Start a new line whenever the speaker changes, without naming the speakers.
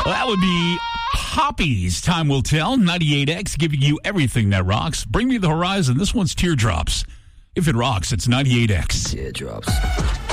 Well, that would be Poppies. Time will tell. 98X giving you everything that rocks. Bring me the horizon. This one's Teardrops. If it rocks, it's 98X.
Teardrops.